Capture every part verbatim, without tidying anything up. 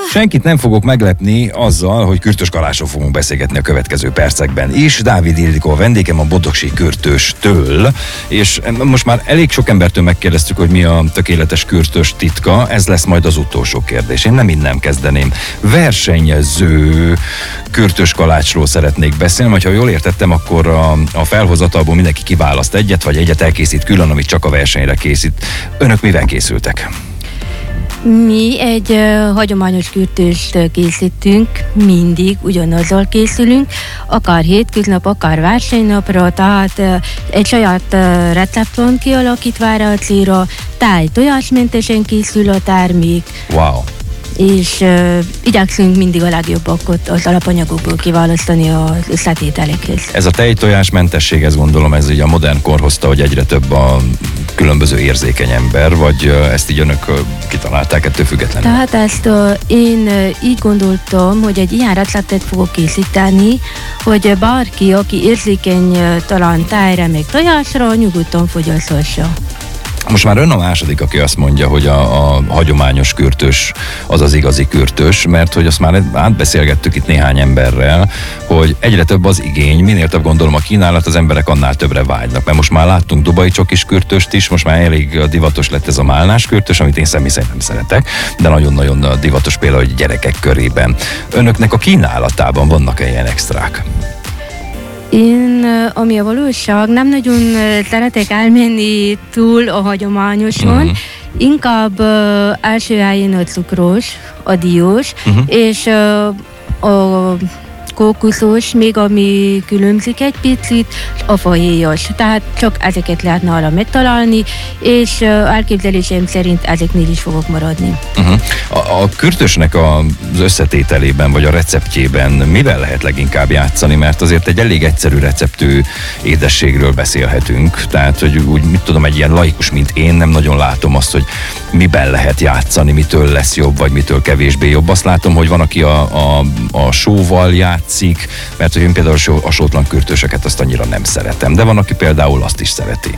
Senkit nem fogok meglepni azzal, hogy kürtös Kalácsról fogunk beszélgetni a következő percekben is. Dávid Ildikó a vendégem a Boldogsi Kürtöstől, és most már elég sok embertől megkérdeztük, hogy mi a tökéletes kürtös titka, ez lesz majd az utolsó kérdés. Én nem innen kezdeném. Versenyző kürtös Kalácsról szeretnék beszélni, vagy ha jól értettem, akkor a, a felhozatalból mindenki kiválaszt egyet, vagy egyet elkészít külön, amit csak a versenyre készít. Önök mivel készültek? Mi egy uh, hagyományos kürtöst készítünk, mindig ugyanazzal készülünk, akár hétköznap, akár versenynapra, tehát uh, egy saját uh, recept van kialakítva erre a célra, táj tojásmentesen készül a termék. Wow! És uh, igyekszünk mindig a legjobbakat az alapanyagokból kiválasztani az összetételekhez. Ez a tejtojásmentesség, ez gondolom, ez így a modern kor hozta, hogy egyre több a különböző érzékeny ember, vagy ezt így önök kitalálták ettől függetlenül? Tehát ezt uh, én uh, így gondoltam, hogy egy ilyen receptet fogok készíteni, hogy bárki, aki érzékeny uh, talán tájra, meg tojásra, nyugodtan fogyaszthassa. Most már ön a második, aki azt mondja, hogy a, a hagyományos kürtös az az igazi kürtös, mert hogy azt már átbeszélgettük itt néhány emberrel, hogy egyre több az igény, minél több gondolom a kínálat, az emberek annál többre vágynak. Mert most már láttunk dubai csokis kürtöst is, most már elég divatos lett ez a málnás kürtös, amit én személy szerint nem szeretek, de nagyon-nagyon divatos például, hogy gyerekek körében. Önöknek a kínálatában vannak-e ilyen extrák? Én, ami a valóság, nem nagyon szeretek elmenni túl a hagyományoson, uh-huh. inkább uh, első helyén a cukros, a diós, uh-huh. és uh, a kókuszos, még ami különbzik egy picit, a fahéjas. Tehát csak ezeket lehetne arra megtalálni, és uh, elképzelésem szerint ezeknél is fogok maradni. Uh-huh. A, a kürtösnek az összetételében, vagy a receptjében mivel lehet leginkább játszani? Mert azért egy elég egyszerű receptű édességről beszélhetünk. Tehát, hogy úgy, mit tudom, egy ilyen laikus, mint én, nem nagyon látom azt, hogy miben lehet játszani, mitől lesz jobb, vagy mitől kevésbé jobb. Azt látom, hogy van, aki a, a, a sóval játszik, mert hogy én például a sótlan kürtöseket azt annyira nem szeretem, de van, aki például azt is szereti.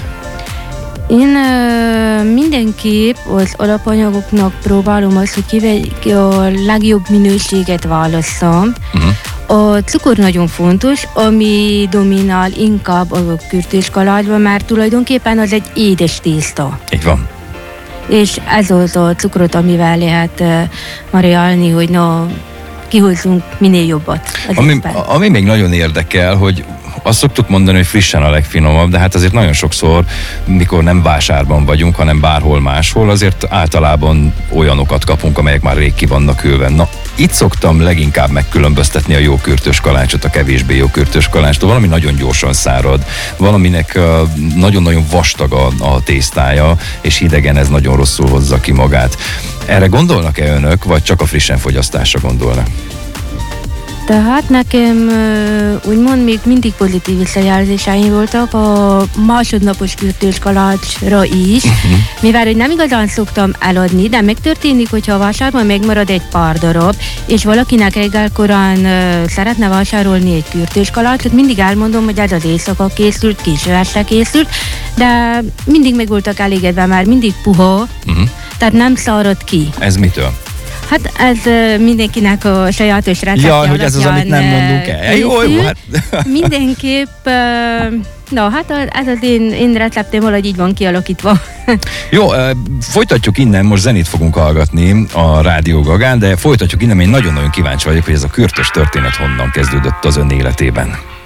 Én uh, mindenképp az alapanyagoknak próbálom azt, hogy ki a legjobb minőséget válasszam. Uh-huh. A cukor nagyon fontos, ami dominál inkább a kürtös kalácsban, mert tulajdonképpen az egy édes tészta. Így van. És ez az a cukrot, amivel lehet uh, variálni, hogy na, kihozzunk minél jobbat. Ami, ami még nagyon érdekel, hogy azt szoktuk mondani, hogy frissen a legfinomabb, de hát azért nagyon sokszor, mikor nem vásárban vagyunk, hanem bárhol máshol, azért általában olyanokat kapunk, amelyek már rég ki vannak hőve. Na, itt szoktam leginkább megkülönböztetni a jó kürtös kalácsot a kevésbé jó kürtös kalácstól. Valami nagyon gyorsan szárad, valaminek uh, nagyon-nagyon vastag a, a tésztája, és hidegen ez nagyon rosszul hozza ki magát. Erre gondolnak-e önök, vagy csak a frissen fogyasztásra gondolnak? Tehát nekem úgymond még mindig pozitív visszajelzéseim voltak a másodnapos kürtös kalácsra is, uh-huh. mivel hogy nem igazán szoktam eladni, de megtörténik, hogyha a vásárban megmarad egy pár darab, és valakinek reggel korán uh, szeretne vásárolni egy kürtös kalácsot, mindig elmondom, hogy ez az éjszaka készült, késő este készült, de mindig meg voltak elégedve, már mindig puha, uh-huh. tehát nem szárad ki. Ez mitől? Hát ez uh, mindenkinek a sajátos receptje alapján. Ja, hogy ez az, amit nem mondunk el. Jó, jó, hát. Mindenképp, uh, na hát ez az én, én receptem valahogy így van kialakítva. Jó, uh, folytatjuk innen, most zenét fogunk hallgatni a Rádió Gagán, de folytatjuk innen, én nagyon-nagyon kíváncsi vagyok, hogy ez a kürtös történet honnan kezdődött az ön életében.